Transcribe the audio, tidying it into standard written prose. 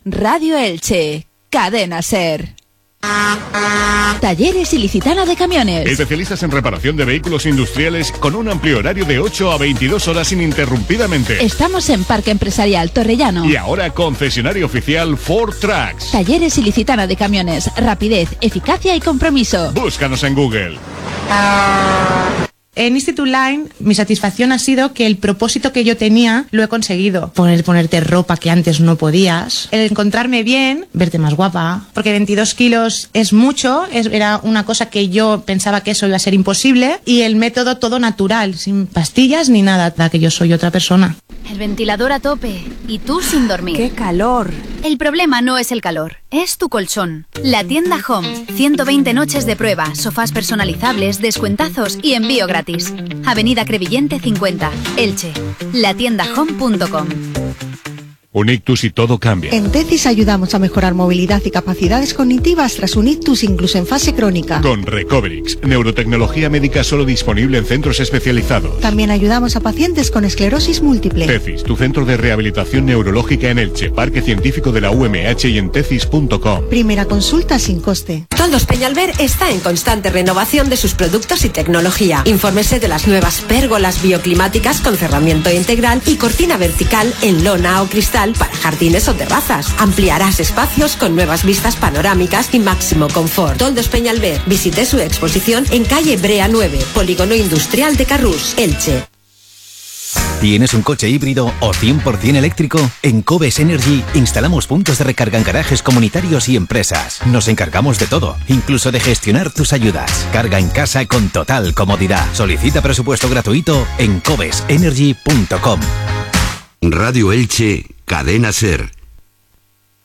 Radio Elche, Cadena SER. Talleres Ilicitana de Camiones. Especialistas en reparación de vehículos industriales con un amplio horario de 8 a 22 horas ininterrumpidamente. Estamos en Parque Empresarial Torrellano. Y ahora concesionario oficial Ford Trucks. Talleres Ilicitana de Camiones. Rapidez, eficacia y compromiso. Búscanos en Google. En Institute Line, mi satisfacción ha sido que el propósito que yo tenía lo he conseguido. Ponerte ropa que antes no podías. El encontrarme bien, verte más guapa. Porque 22 kilos es mucho, era una cosa que yo pensaba que eso iba a ser imposible. Y el método todo natural, sin pastillas ni nada, que yo soy otra persona. El ventilador a tope y tú sin dormir. ¡Qué calor! El problema no es el calor, es tu colchón. La tienda Home. 120 noches de prueba, sofás personalizables, descuentazos y envío gratis. Avenida Crevillente 50, Elche. Latiendahome.com. Un ictus y todo cambia. En TECIS ayudamos a mejorar movilidad y capacidades cognitivas tras un ictus incluso en fase crónica. Con Recoverix, neurotecnología médica solo disponible en centros especializados. También ayudamos a pacientes con esclerosis múltiple. TECIS, tu centro de rehabilitación neurológica en Elche, Parque Científico de la UMH y en tecis.com. Primera consulta sin coste. Toldos Peñalver está en constante renovación de sus productos y tecnología. Infórmese de las nuevas pérgolas bioclimáticas con cerramiento integral y cortina vertical en lona o cristal para jardines o terrazas. Ampliarás espacios con nuevas vistas panorámicas y máximo confort. Toldos Peñalver. Visite su exposición en calle Brea 9, Polígono Industrial de Carrús, Elche. ¿Tienes un coche híbrido o 100% eléctrico? En Cobes Energy instalamos puntos de recarga en garajes comunitarios y empresas. Nos encargamos de todo, incluso de gestionar tus ayudas. Carga en casa con total comodidad. Solicita presupuesto gratuito en cobesenergy.com. Radio Elche, Cadena SER.